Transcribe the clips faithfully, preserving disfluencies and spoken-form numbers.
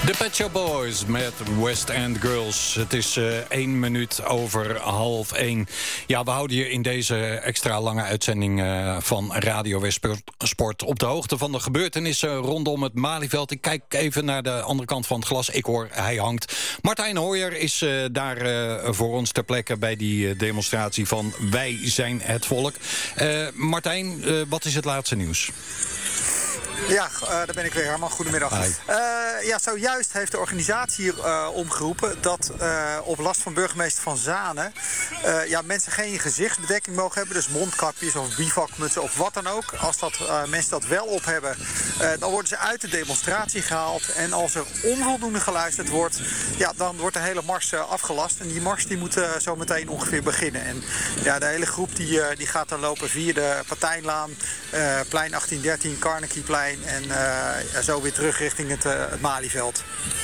De Pet Shop Boys met West End Girls. Het is uh, één minuut over half één. Ja, we houden je in deze extra lange uitzending uh, van Radio Westsport op de hoogte van de gebeurtenissen rondom het Malieveld. Ik kijk even naar de andere kant van het glas. Ik hoor, hij hangt. Martijn Hooijer is uh, daar uh, voor ons ter plekke bij die uh, demonstratie van Wij zijn het volk. Uh, Martijn, uh, wat is het laatste nieuws? Ja, uh, daar ben ik weer, Herman. Goedemiddag. Uh, ja, zojuist heeft de organisatie hier uh, omgeroepen dat uh, op last van burgemeester Van Zanen uh, ja, mensen geen gezichtsbedekking mogen hebben, dus mondkapjes of bivakmutsen of wat dan ook. Als dat, uh, mensen dat wel op hebben, uh, dan worden ze uit de demonstratie gehaald. En als er onvoldoende geluisterd wordt, ja, dan wordt de hele mars uh, afgelast. En die mars die moet uh, zo meteen ongeveer beginnen. En ja, de hele groep die, uh, die gaat dan lopen via de Patijnlaan, uh, plein achttien dertien, Carnegieplein. En uh, zo weer terug richting het, uh, het Malieveld.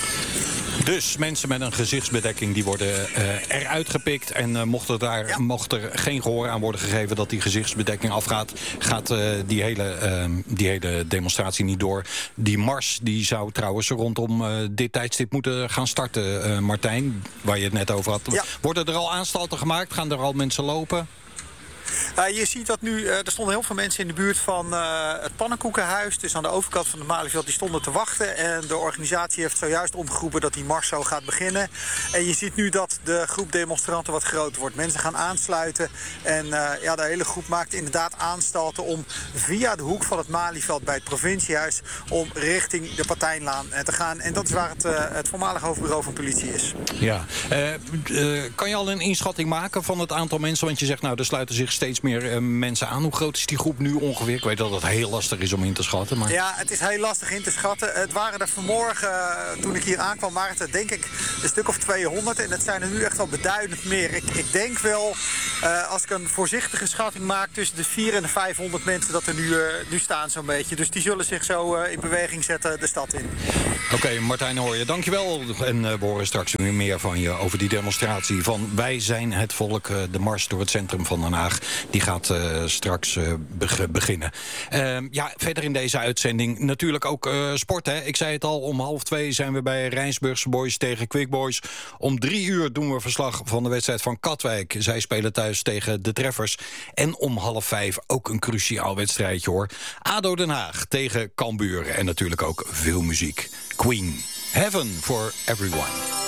Dus mensen met een gezichtsbedekking die worden uh, eruit gepikt. En uh, mocht, er daar, ja. mocht er geen gehoor aan worden gegeven dat die gezichtsbedekking afgaat, gaat uh, die, hele, uh, die hele demonstratie niet door. Die mars die zou trouwens rondom uh, dit tijdstip moeten gaan starten, uh, Martijn, waar je het net over had. Ja. Worden er al aanstalten gemaakt? Gaan er al mensen lopen? Uh, je ziet dat nu, uh, er stonden heel veel mensen in de buurt van uh, het Pannenkoekenhuis. Dus aan de overkant van het Malieveld, die stonden te wachten. En de organisatie heeft zojuist omgeroepen dat die mars zo gaat beginnen. En je ziet nu dat de groep demonstranten wat groter wordt. Mensen gaan aansluiten. En uh, ja, de hele groep maakt inderdaad aanstalten om via de hoek van het Malieveld bij het provinciehuis om richting de Patijnlaan te gaan. En dat is waar het, uh, het voormalige hoofdbureau van politie is. Ja, uh, uh, kan je al een inschatting maken van het aantal mensen? Want je zegt, nou, er sluiten zich steeds meer uh, mensen aan. Hoe groot is die groep nu ongeveer? Ik weet dat het heel lastig is om in te schatten. Maar... Ja, het is heel lastig in te schatten. Het waren er vanmorgen, uh, toen ik hier aankwam, waren het er denk ik een stuk of tweehonderd. En het zijn er nu echt wel beduidend meer. Ik, ik denk wel, uh, als ik een voorzichtige schatting maak, tussen de vierhonderd en de vijfhonderd mensen dat er nu, uh, nu staan zo'n beetje. Dus die zullen zich zo uh, in beweging zetten de stad in. Oké, okay, Martijn Hooijer, dankjewel. En uh, we horen straks weer meer van je over die demonstratie van Wij zijn het volk. Uh, de mars door het centrum van Den Haag. Die gaat uh, straks uh, be- beginnen. Uh, ja, verder in deze uitzending natuurlijk ook uh, sport. Hè? Ik zei het al, om half twee zijn we bij Rijnsburgse Boys tegen Quick Boys. Om drie uur doen we verslag van de wedstrijd van Katwijk. Zij spelen thuis tegen de Treffers. En om half vijf ook een cruciaal wedstrijdje, hoor. ADO Den Haag tegen Cambuur. En natuurlijk ook veel muziek. Queen, Heaven for Everyone.